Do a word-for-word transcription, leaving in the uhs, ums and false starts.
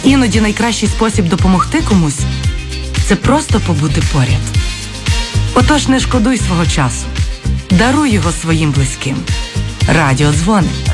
Іноді найкращий спосіб допомогти комусь – це просто побути поряд. Отож, не шкодуй свого часу. Даруй його своїм близьким. Радіодзвони.